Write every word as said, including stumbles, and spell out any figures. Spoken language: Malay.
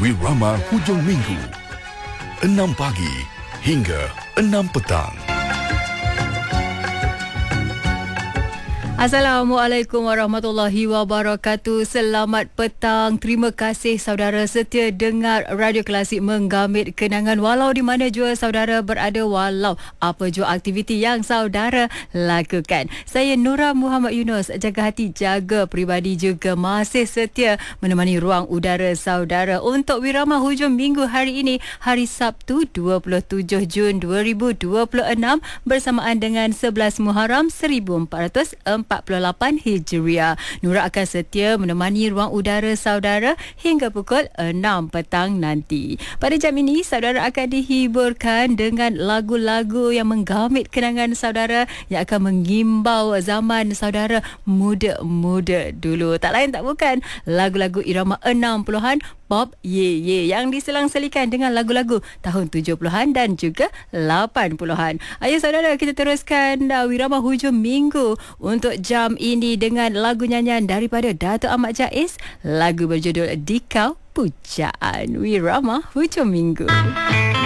Wirama Hujung Minggu, enam pagi hingga enam petang. Assalamualaikum warahmatullahi wabarakatuh. Selamat petang. Terima kasih saudara setia dengar Radio Klasik menggamit kenangan walau di mana jua saudara berada, walau apa jua aktiviti yang saudara lakukan. Saya Nura Muhammad Yunus, jaga hati, jaga peribadi juga masih setia menemani ruang udara saudara untuk Wirama Hujung Minggu hari ini, hari Sabtu dua puluh tujuh Jun dua ribu dua puluh enam bersamaan dengan sebelas Muharram seribu empat ratus empat puluh lapan Hijriah. Nura akan setia menemani ruang udara saudara hingga pukul enam petang nanti. Pada jam ini saudara akan dihiburkan dengan lagu-lagu yang menggamit kenangan saudara, yang akan mengimbau zaman saudara muda-muda dulu. Tak lain tak bukan lagu-lagu irama enam puluhan Pop Ye Ye yang diselang-selikan dengan lagu-lagu tahun tujuh puluhan dan juga lapan puluhan. Ayo saudara, kita teruskan uh, Wirama Hujung Minggu untuk jam ini dengan lagu nyanyian daripada Dato' Ahmad Jaiz. Lagu berjudul Dikau Pujaan. Wirama Hujung Minggu.